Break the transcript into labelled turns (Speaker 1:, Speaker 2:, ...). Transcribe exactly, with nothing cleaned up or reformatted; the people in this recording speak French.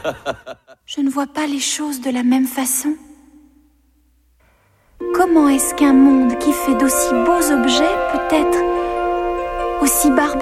Speaker 1: Je ne vois pas les choses de la même façon. Comment est-ce qu'un monde qui fait d'aussi beaux objets peut être aussi barbare ?